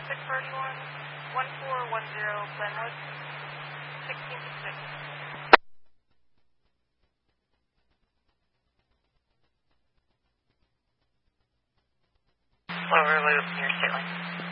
631, 1410 Glenwood, 1626. Overloop near State Line.